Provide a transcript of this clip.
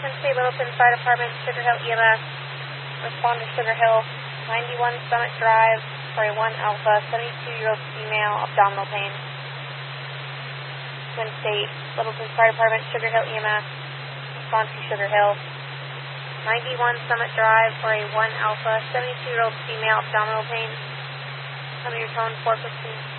Twin State Littleton Fire Department, Sugar Hill EMS. Respond to Sugar Hill, 91 Summit Drive, for a 1 Alpha, 72-year-old female, abdominal pain. Twin State Littleton Fire Department, Sugar Hill EMS. Respond to Sugar Hill, 91 Summit Drive, for a 1 Alpha, 72-year-old female, abdominal pain. Tell me your tone, 415.